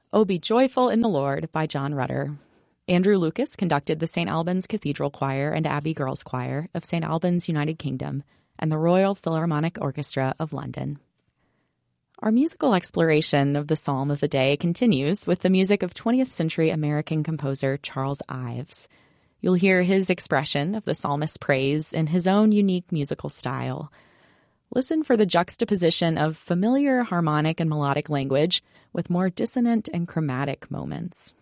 Oh, Be Joyful in the Lord by John Rutter. Andrew Lucas conducted the St. Albans Cathedral Choir and Abbey Girls Choir of St. Albans, United Kingdom, and the Royal Philharmonic Orchestra of London. Our musical exploration of the Psalm of the Day continues with the music of 20th century American composer Charles Ives. You'll hear his expression of the psalmist's praise in his own unique musical style. Listen for the juxtaposition of familiar harmonic and melodic language with more dissonant and chromatic moments.